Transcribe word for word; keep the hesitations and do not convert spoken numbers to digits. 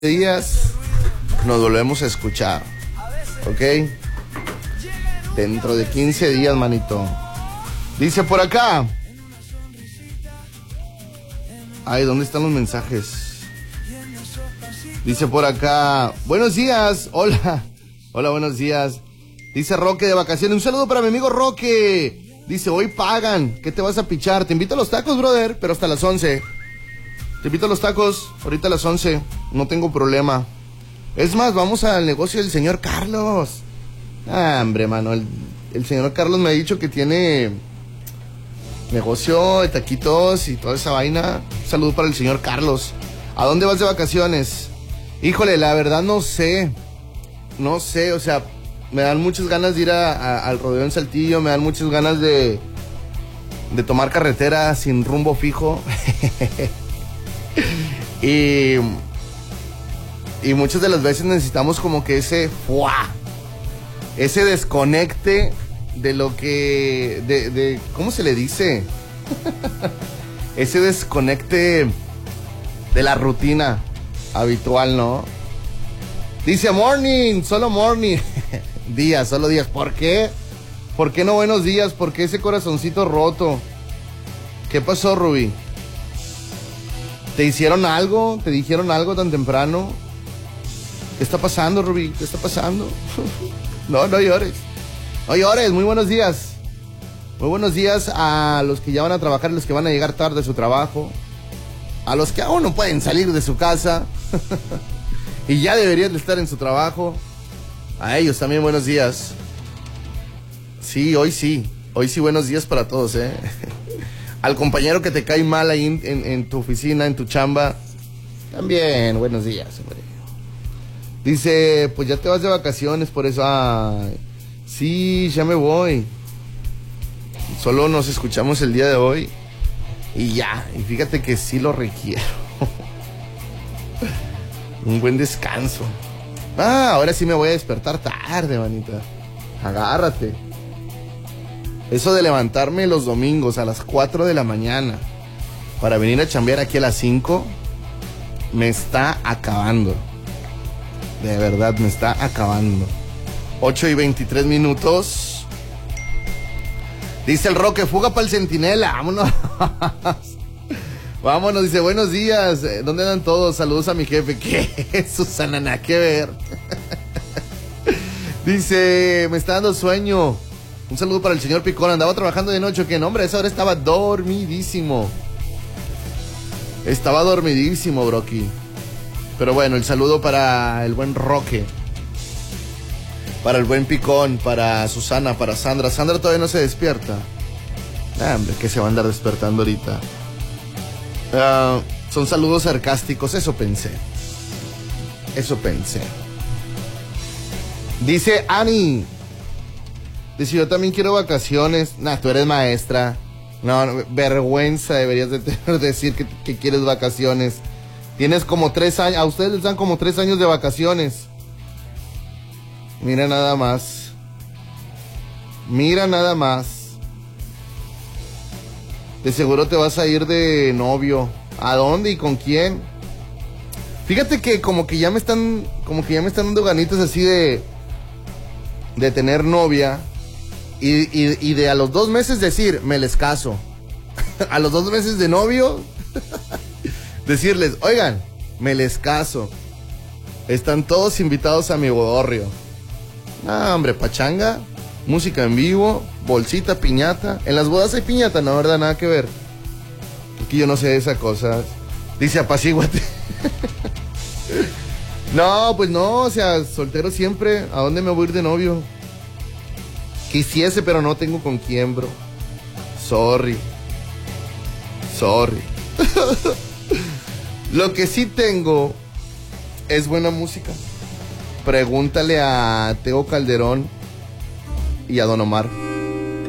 días nos volvemos a escuchar, ¿ok? Dentro de quince días, manito. Dice por acá. Ay, ¿dónde están los mensajes? Dice por acá. Buenos días, hola. Hola, buenos días. Dice Roque de vacaciones. Un saludo para mi amigo Roque. Dice, hoy pagan. ¿Qué te vas a pichar? Te invito a los tacos, brother, pero hasta las once. Te invito a los tacos, ahorita a las once. No tengo problema. Es más, vamos al negocio del señor Carlos. Ah, hombre, mano. El, el señor Carlos me ha dicho que tiene negocio de taquitos y toda esa vaina. Un saludo para el señor Carlos. ¿A dónde vas de vacaciones? Híjole, la verdad no sé. No sé, o sea, me dan muchas ganas de ir a, a, al rodeo en Saltillo. Me dan muchas ganas de, de tomar carretera sin rumbo fijo. y, y muchas de las veces necesitamos como que ese ¡fua! Ese desconecte de lo que... De, de, ¿cómo se le dice? Ese desconecte de la rutina habitual, ¿no? Dice morning, solo morning. Días, solo días. ¿Por qué? ¿Por qué no buenos días? ¿Por qué ese corazoncito roto? ¿Qué pasó, Rubí? ¿Te hicieron algo? ¿Te dijeron algo tan temprano? ¿Qué está pasando, Rubí? ¿Qué está pasando? No, no llores. No llores, muy buenos días. Muy buenos días a los que ya van a trabajar, a los que van a llegar tarde a su trabajo, a los que aún no pueden salir de su casa y ya deberían de estar en su trabajo. A ellos también buenos días. Sí, hoy sí. Hoy sí buenos días para todos, ¿eh? Al compañero que te cae mal ahí en, en, en tu oficina, en tu chamba, también buenos días, hombre. Dice, pues ya te vas de vacaciones, por eso... Ay, sí, ya me voy. Solo nos escuchamos el día de hoy y ya. Y fíjate que sí lo requiero. Un buen descanso. Ah, ahora sí me voy a despertar tarde, manita. Agárrate. Eso de levantarme los domingos a las cuatro de la mañana para venir a chambear aquí a las cinco me está acabando. De verdad, me está acabando. ocho y veintitrés minutos. Dice el Roque, fuga para el Centinela. Vámonos. Vámonos, dice, buenos días. ¿Dónde andan todos? Saludos a mi jefe. ¿Qué? Susana, nada que ver. Dice, me está dando sueño. Un saludo para el señor Picón. Andaba trabajando de noche. ¿Qué nombre? A esa hora estaba dormidísimo. Estaba dormidísimo, broki. Pero bueno, el saludo para el buen Roque. Para el buen Picón. Para Susana, para Sandra. Sandra todavía no se despierta. Ah, hombre, que se va a andar despertando ahorita. Uh, son saludos sarcásticos. Eso pensé. Eso pensé. Dice Ani. Dice, yo también quiero vacaciones. Nah, tú eres maestra. No, no, vergüenza deberías de tener, decir que, que quieres vacaciones. Tienes como tres años. A ustedes les dan como tres años de vacaciones. Mira nada más. Mira nada más. De seguro te vas a ir de novio. ¿A dónde y con quién? Fíjate que como que ya me están, como que ya me están dando ganitas así de, de tener novia. Y, y, y de a los dos meses decir, me les caso. A los dos meses de novio, decirles, oigan, me les caso. Están todos invitados a mi bodorrio. Ah, hombre, pachanga, música en vivo, bolsita, piñata. En las bodas hay piñata, no, ¿verdad? Nada que ver. Aquí yo no sé de esas cosas. Dice, apacíguate. No, pues no, o sea, soltero siempre. ¿A dónde me voy a ir de novio? Quisiese, pero no tengo con quién, bro. Sorry. Sorry. Lo que sí tengo es buena música. Pregúntale a Teo Calderón y a Don Omar.